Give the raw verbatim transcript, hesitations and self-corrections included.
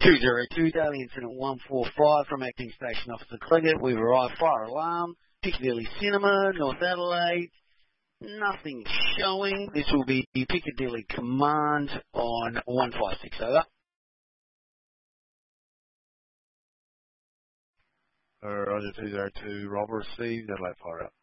two zero two, daily incident one four five from Acting Station Officer Cleggett. We've arrived, fire alarm, Piccadilly Cinema, North Adelaide. Nothing showing. This will be Piccadilly Command on one five six, over. Uh, Roger two zero two, Rob received, Adelaide fire out.